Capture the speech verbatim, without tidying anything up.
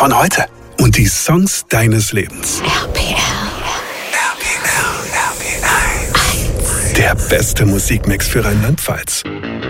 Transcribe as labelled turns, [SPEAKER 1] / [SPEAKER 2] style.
[SPEAKER 1] von heute und die Songs deines Lebens.
[SPEAKER 2] R P L.
[SPEAKER 1] R P L, R P L. Der beste Musikmix für Rheinland-Pfalz.